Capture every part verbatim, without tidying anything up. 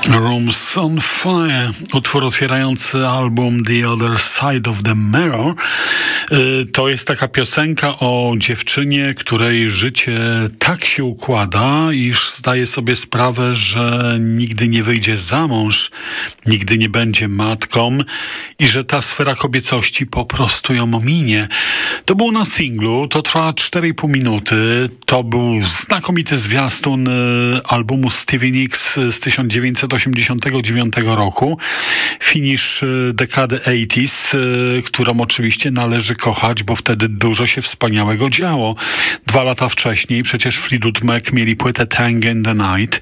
Rooms on Fire, utwór otwierający album The Other Side of the Mirror. To jest taka piosenka o dziewczynie, której życie tak się układa, iż zdaje sobie sprawę, że nigdy nie wyjdzie za mąż, nigdy nie będzie matką i że ta sfera kobiecości po prostu ją ominie. To było na singlu, to trwa cztery i pół minuty. To był znakomity zwiastun albumu Stevie Nicks z tysiąc dziewięćset osiemdziesiątego dziewiątego roku. Finish dekady osiemdziesiątych, którą oczywiście należy kochać, bo wtedy dużo się wspaniałego działo. Dwa lata wcześniej przecież Fleetwood Mac mieli płytę Tang in the Night,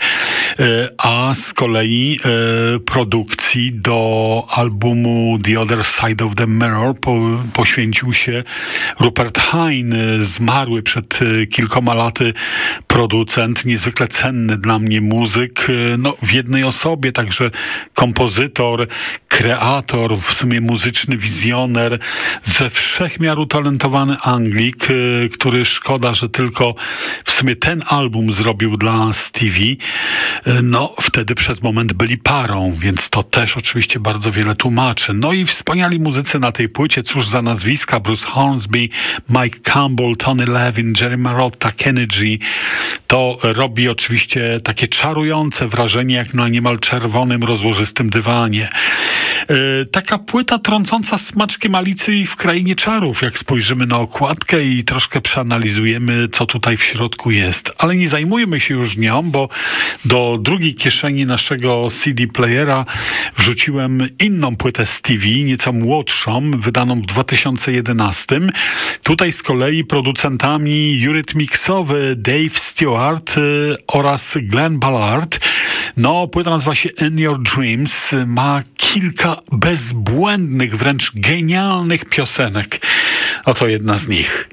a z kolei produkcji do albumu The Other Side of the Mirror po, poświęcił się Rupert Hine, zmarły przed kilkoma laty producent, niezwykle cenny dla mnie muzyk, no w jednej osobie, także kompozytor, kreator, w sumie muzyczny wizjoner, ze wszechmiar utalentowany Anglik, który szkoda, że tylko w sumie ten album zrobił dla Stevie. No, wtedy przez moment byli parą, więc to też oczywiście bardzo wiele tłumaczy. No i wspaniali muzycy na tej płycie, cóż za nazwiska: Bruce Hornsby, Mike Campbell, Tony Levin, Jerry Marotta, Kenny G. To robi oczywiście takie czarujące wrażenie, jak na niemal czerwonym, rozłożystym dywanie. Yy, taka płyta trącąca smaczkiem Alicji w Krainie Czarów, jak spojrzymy na okładkę i troszkę przeanalizujemy, co tutaj w środku jest. Ale nie zajmujmy się już nią, bo do drugiej kieszeni naszego C D playera wrzuciłem inną płytę Stevie, nieco młodszą, wydaną w dwa tysiące jedenastym. Tutaj z kolei producentami eurythmicsowy Dave Stewart yy, oraz Glenn Ballard. No, płyta nazywa się In Your Dreams. Ma kilka bezbłędnych, wręcz genialnych piosenek. Oto jedna z nich.